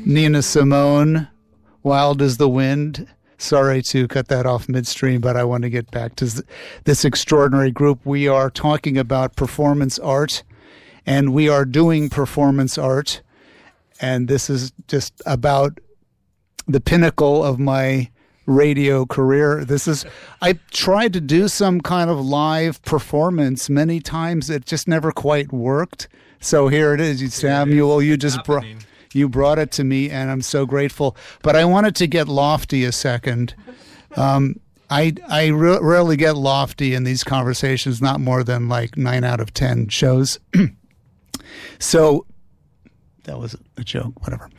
Nina Simone, Wild as the Wind. Sorry to cut that off midstream, but I want to get back to this extraordinary group. We are talking about performance art, and we are doing performance art. And this is just about the pinnacle of my radio career. I tried to do some kind of live performance many times. It just never quite worked. So here it is, Samuel. You just brought it to me, and I'm so grateful. But I wanted to get lofty a second. I rarely get lofty in these conversations, not more than like 9 out of 10 shows. So that was a joke, whatever.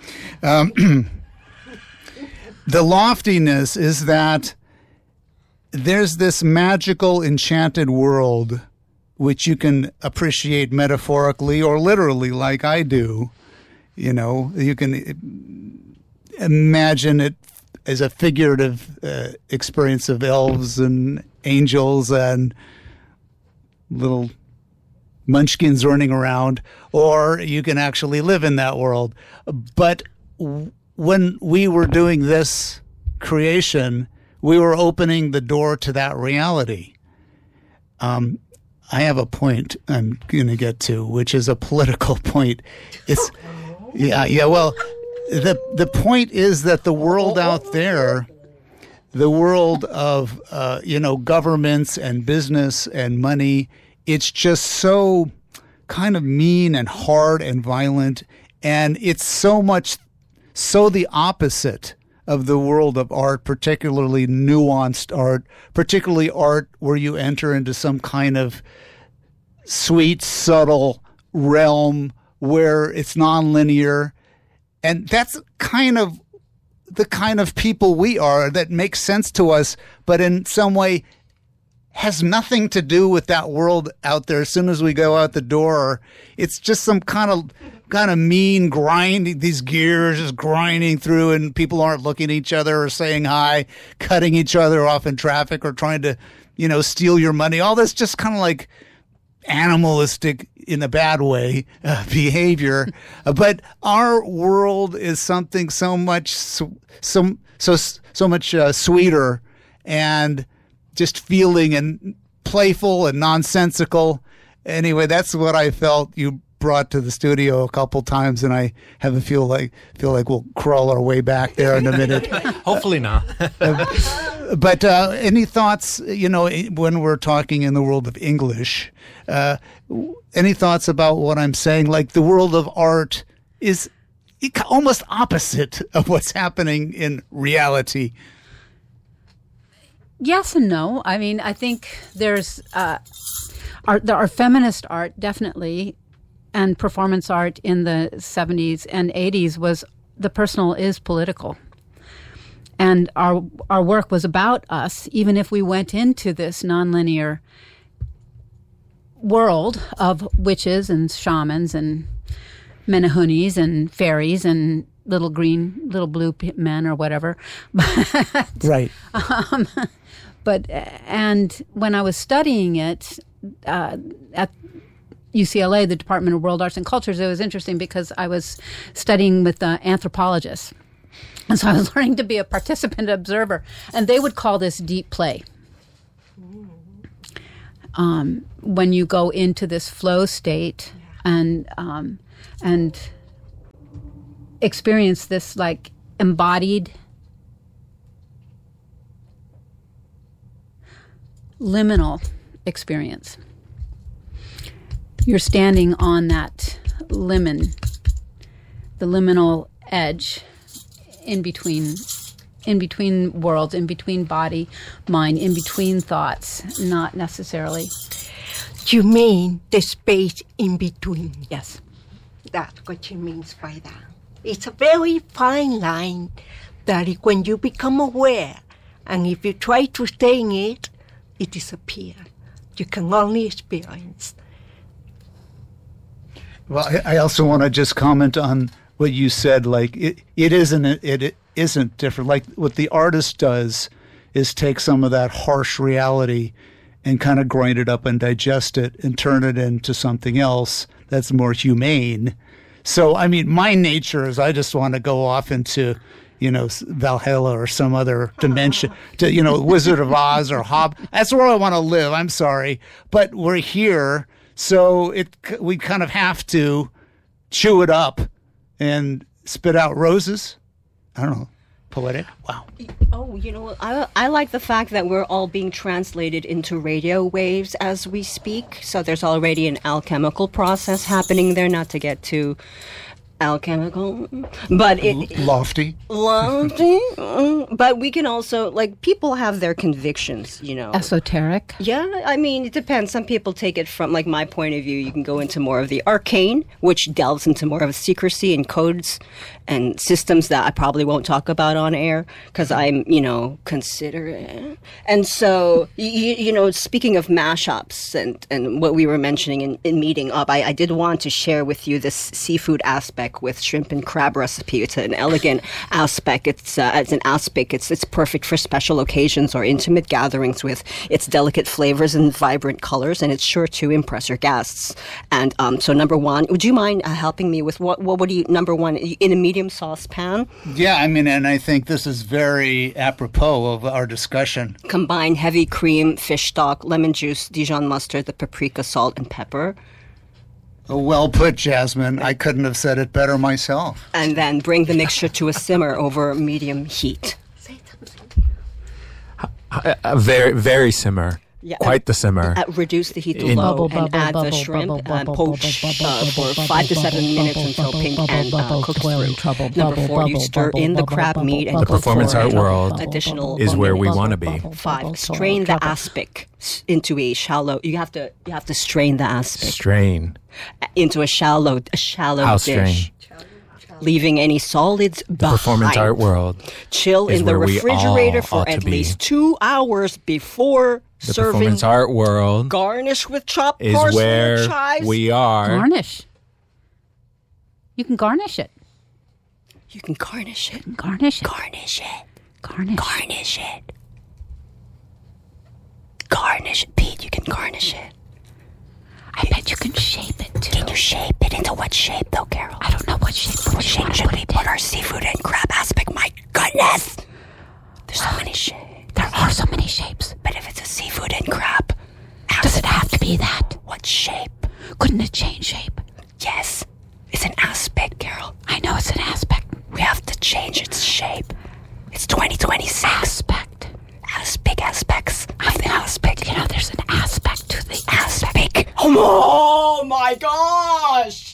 The loftiness is that there's this magical, enchanted world which you can appreciate metaphorically or literally like I do. You know, you can imagine it as a figurative experience of elves and angels and little munchkins running around, or you can actually live in that world. But when we were doing this creation, we were opening the door to that reality. I have a point I'm going to get to, which is a political point. It's well, the point is that the world out there, the world of governments and business and money, it's just so kind of mean and hard and violent, and it's so the opposite of the world of art, particularly nuanced art, particularly art where you enter into some kind of sweet, subtle realm where it's nonlinear. And that's kind of the kind of people we are, that makes sense to us, but in some way has nothing to do with that world out there. As soon as we go out the door, it's just some kind of mean grinding, these gears just grinding through, and people aren't looking at each other or saying hi, cutting each other off in traffic or trying to, steal your money. All this just kind of like animalistic, in a bad way, behavior. But our world is something so much sweeter and just feeling and playful and nonsensical. Anyway, that's what I felt you brought to the studio a couple times, and I have a feel like we'll crawl our way back there in a minute. Hopefully not. But any thoughts, when we're talking in the world of English, any thoughts about what I'm saying? Like, the world of art is almost opposite of what's happening in reality. Yes and no. I mean, I think there's our feminist art, definitely, and performance art in the 70s and 80s was the personal is political. And our work was about us, even if we went into this nonlinear world of witches and shamans and menahunis and fairies and little blue men or whatever. Right. And when I was studying it at UCLA, the Department of World Arts and Cultures, it was interesting because I was studying with anthropologists. And so I was learning to be a participant observer. And they would call this deep play. When you go into this flow state and experience this like embodied liminal experience. You're standing on that the liminal edge in between worlds, in between body, mind, in between thoughts, not necessarily. You mean the space in between? Yes. That's what she means by that. It's a very fine line that when you become aware, and if you try to stay in it, it disappears. You can only experience. Well, I also want to just comment on what you said. Like, it isn't different. Like, what the artist does is take some of that harsh reality and kind of grind it up and digest it and turn it into something else that's more humane. So, I mean, my nature is I just want to go off into, Valhalla or some other dimension, to, Wizard of Oz or That's where I want to live. I'm sorry. But we're here, so we kind of have to chew it up and spit out roses. I don't know. Poetic. Wow. Oh, I like the fact that we're all being translated into radio waves as we speak. So there's already an alchemical process happening there, not to get too alchemical, but lofty. But we can also, people have their convictions, Esoteric. Yeah, I mean, it depends. Some people take it from, my point of view. You can go into more of the arcane, which delves into more of secrecy and codes and systems that I probably won't talk about on air because I'm, considerate. And so, speaking of mashups and what we were mentioning in meeting up, I did want to share with you this seafood aspect with shrimp and crab recipe. It's an elegant aspect. It's an aspic. It's perfect for special occasions or intimate gatherings with its delicate flavors and vibrant colors, and it's sure to impress your guests. And so, number one, would you mind helping me with what would you, number one, in a medium saucepan? Yeah, I mean, and I think this is very apropos of our discussion. Combine heavy cream, fish stock, lemon juice, Dijon mustard, the paprika, salt, and pepper. Well put, Jasmine. I couldn't have said it better myself. And then bring the mixture to a simmer over medium heat. Very, very simmer. Yeah. Quite the simmer. Reduce the heat to low and add the shrimp and poach for 5 to 7 minutes until pink and cooked through. Number 4, you stir in the crab meat and The cook performance for art world additional is where we want to be. 5, strain the aspic into a shallow. You have to strain the aspic. Strain. Into a shallow How dish. Leaving any solids behind. Performance art world. Chill is in the where we refrigerator all for ought to at be. least 2 hours before The serving. performance art world Garnish with chopped is parsley where and chives. we are. Garnish. You can garnish it. You can garnish it. Garnish it. Garnish it. Garnish. Garnish it. Garnish it. Pete, you can garnish it. I bet you can shape it too. Can you shape it into what shape, though, Carol? I don't know what shape. What shape should we put our seafood and crab aspect? My goodness! There's so many shapes. There are so many shapes. But if it's a seafood and crab, Does it have to be that? what shape? Couldn't it change shape? Yes, it's an aspect, Carol. I know it's an aspect. We have to change its shape. It's 2026. Aspect. Big aspects of the aspect. There's an aspect to the Aspect. Oh my gosh!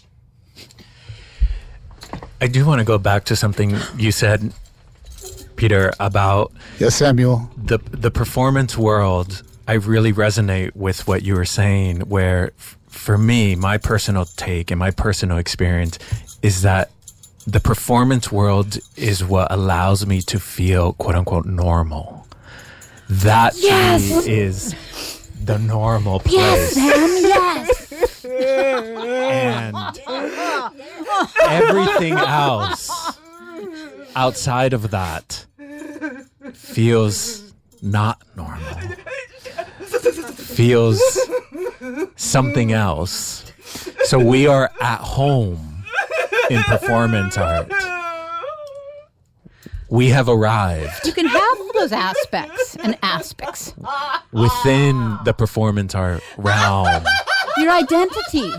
I do want to go back to something you said, Peter, about Yes, Samuel. the performance world. I really resonate with what you were saying, where for me, my personal take and my personal experience is that the performance world is what allows me to feel quote unquote normal. That to me is the normal place. Yes, Sam, yes. And everything else outside of that feels not normal. Feels something else. So we are at home in performance art. We have arrived You can have all those aspects and aspects. within the performance art realm. Your identities,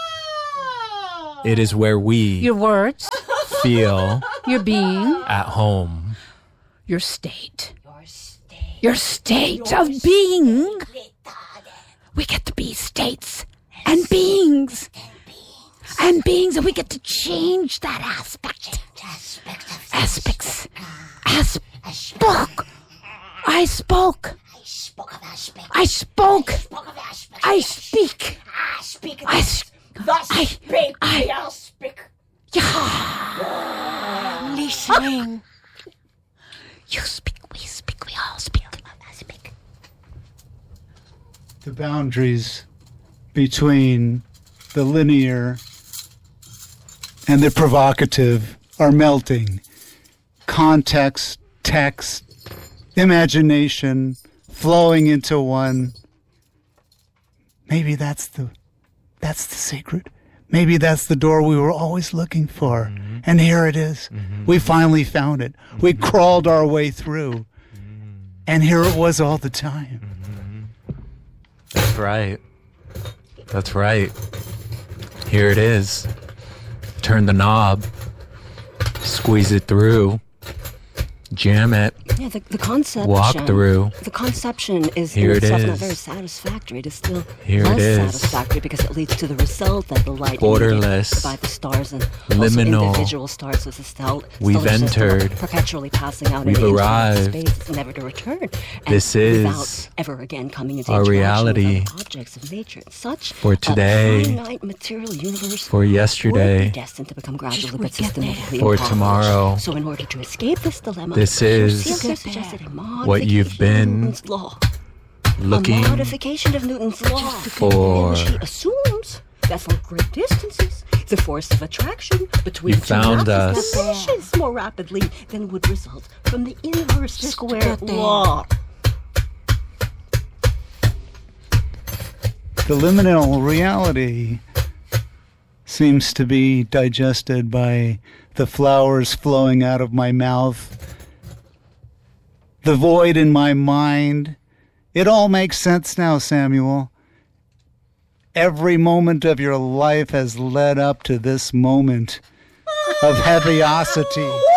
It is where we your words, feel your being, at home. your state. Your state of being. We get to be states and beings. And beings, and we get to change that aspect. Aspects. Spoke. I spoke. I spoke. I speak. I speak. Yeah. Listening. You speak, we speak, we all speak. I speak. The boundaries between the linear and the provocative are melting. Context, text, imagination flowing into one. Maybe that's the secret. Maybe that's the door we were always looking for. And here it is. We finally found it. We crawled our way through. And here it was all the time. That's right. That's right. Here it is. Turn the knob. Squeeze it through. Jam it. Yeah, the concept. Walk through. The conception is Here in it itself is. not very satisfactory. It is still Here less it is. satisfactory because it leads to the result that the light Borderless. emitted by the stars and Liminal. also individual stars of the We've stellar system are entered. perpetually passing out We've into arrived. space. It's never to return. And This is without ever again coming into our interaction with reality other objects of nature. Such for today, a finite material universe for would be yesterday, destined to become gradually we but get systematically for impoverished. tomorrow. So in order to escape this dilemma, This is Husserl suggested a what you've been modification of Newton's law. looking A modification of Newton's law. for. In which he assumes that for great distances, the force of attraction between You two found masses us. diminishes more rapidly than would result from the inverse square get there. law. The liminal reality seems to be digested by the flowers flowing out of my mouth, the void in my mind. It all makes sense now, Samuel. Every moment of your life has led up to this moment of heaviosity.